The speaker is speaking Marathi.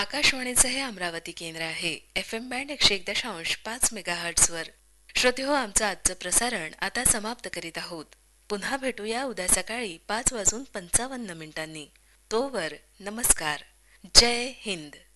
आकाशवाणीचे हे अमरावती केंद्र आहे. FM band 101.5 मेगाहर्ट्झवर. श्रोतेहो, आमचं आजचं प्रसारण आता समाप्त करीत आहोत. पुन्हा भेटूया उद्या सकाळी 5:55 तोवर नमस्कार. जय हिंद.